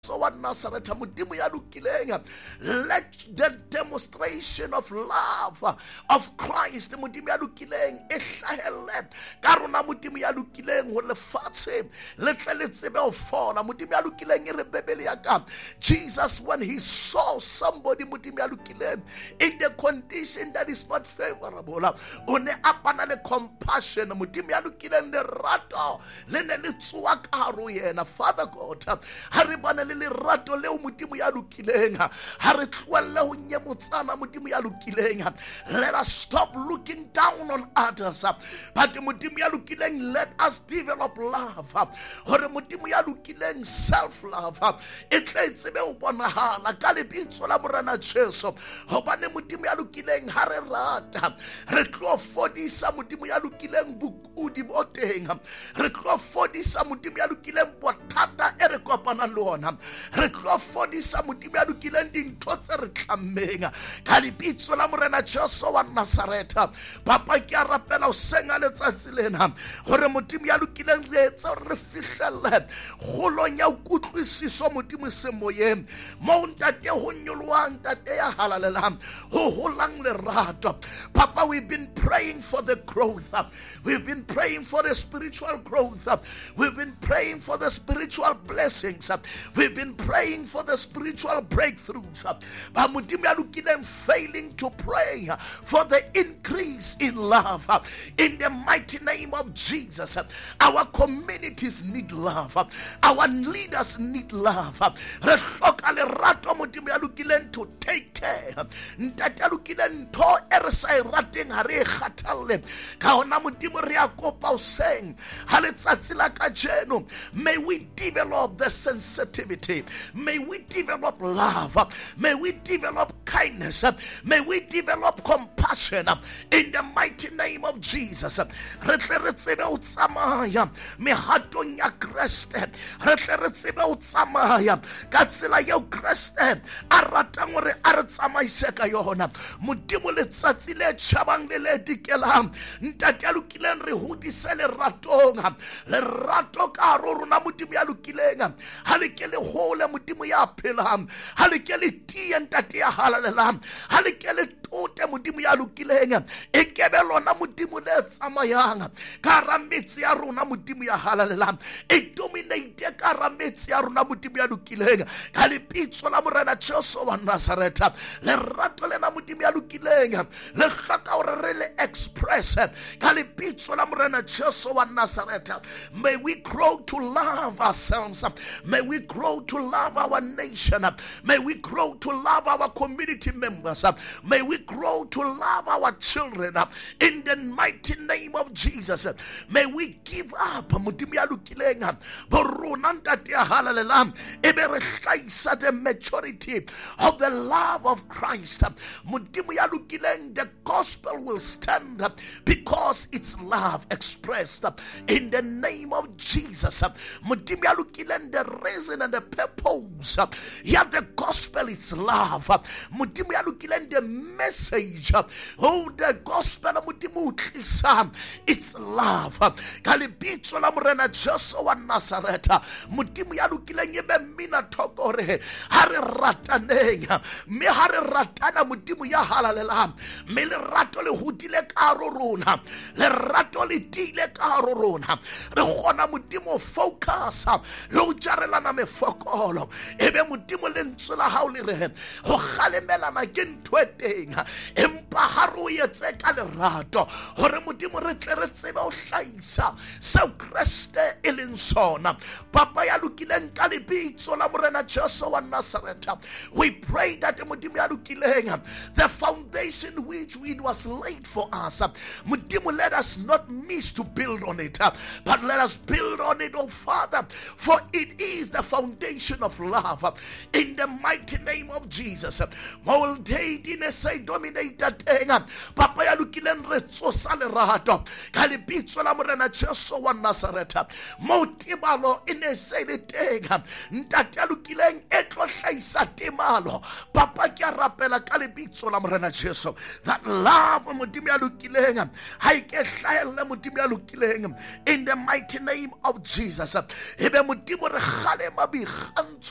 wa Nazareth modimo ya lokileng. Let the demonstration of love of Christ modimo ya lokileng e hlahelle ka rona modimo ya lokileng ho lefatshe le tle le tsebe ho fola modimo ya lokileng e re bebele ya ka Jesus when he saw somebody modimo ya lokileng in the condition that is not favorable o ne a pana le compassion modimo ya lokileng le rato le ne le tsuwa ka haro yena. Father God ha re bana le lerato leo modimo ya lokileng ha re tlohelle ho nyemotsana modimo ya lokileng. Let us stop looking down on others but modimo ya lokileng let us develop love hore modimo ya lokileng self love e tle tsebe ho bonahala ka lebitso la morena Jesu hobane modimo ya lokileng ha re rata re tlo fodisa modimo ya lokileng bokudi bo teng re tlo fodisa modimo ya lokileng bothata e re kopana le ona re tlo fodisa modimo ya lokileng dintho tse re tlammeng ka lebitso la morena Jesu wa Nazareta. Papa ke a rapela o senga letsatsi lena hore modimo ya lokileng re etse re fihlelle kgolong ya kutlwisiso modimo semoyeng mo ntate ho nyolwang ntate ya halalelang ho holang lerato. Papa, we've been praying for the growth, we've been praying for the spiritual growth, we've been praying for the spiritual blessings, we've been praying for the spiritual breakthroughs, but modimo ya lokileng failing to pray for the increase in love in the mighty name of Jesus. Our communities need love, our leaders need love. Re hloka lerato modimo ya lokileng to take care. Ntate ya lokileng ntho e re sa e rateng ha re kgathalle ka ona modimo re a kopa o seng ha letsatsi la kajeno. May we develop the sensitivity, may we develop love, may we develop kindness, may we develop compassion in the mighty name of Jesus. Re tle re tsebe o tsamaya mehatong ya Kriste, re tle re tsebe o tsamaya ka tsela ya Kriste a ratang hore a re tsamaise ka yona. Modimo letsatsi le tjhabang le dikelang ntate ya lokileng re hodise leratong, lerato ka haro rona modimo ya lokileng ha le ke le hole modimo ya phelang, ha le ke le tie ntate ya halalelang, ha le ke le tote modimo ya lokileng e kebe lona modimo le tsamayang ka hara metsi ya rona modimo ya halalelang, e dominate ka hara metsi ya rona modimo ya lokileng ka lebitso la morena Jesu wa Nazareta. Lerato lena modimo ya lokileng le hloka hore re le express ka lebitso la morena Jesu wa Nazareta. May we grow to love ourselves, may we grow to love our nation, may we grow to love our community members, may we grow to love our children in the mighty name of Jesus. May we give up modimo ya lokileng borona ntate ya halalelang e be re hlaisa the maturity of the love of Christ. Modimo ya lokileng the gospel will stand because it's love expressed in the name of Jesus. Modimo ya lokileng the reason and the purpose ya the gospel is love. Modimo ya lokileng the message the gospel modimo tlisa it's love. Ka lebitso la morena Jesu wa Nazareta modimo ya lokileng e be mina thoko re ha re rataneng me ha re ratana modimo ya halalelang me lerato le hodile ka haro rona, lerato le tile ka haro rona, re gona modimo focus le o jarelana mefokolo e be modimo le ntsula ha o le re ho khalemelana ke ntho e teng empa ha re o etse ka lerato hore modimo re tle re tsebe o hlaisa seo Kriste e leng sona. Papa ya lokileng ka lebitso la morena Jesu wa Nazareta we pray that modimo ya lokileng the foundation which it was laid for us modimo let us not miss to build on it but let us build on it, oh Father, for it is the foundation of love in the mighty name of Jesus. All day dine say dominated Papa ya lokileng re tsosa lerato ka lebitso la morena Jesu wa Nazareta mo tibalo ine se le teng ntate ya lokileng e tlo hlaisa timalo. Papa ke a rapela ka lebitso la morena Jesu that love modimo ya lokileng ha e ke hlahelle modimo ya lokileng in the mighty name of Jesus. Ebe modimo re kgalema bigantsho